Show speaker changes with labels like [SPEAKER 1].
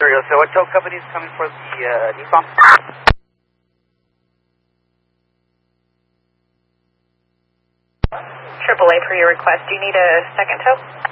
[SPEAKER 1] So what tow company is coming for the Nissan?
[SPEAKER 2] AAA for your request. Do you need a second tow?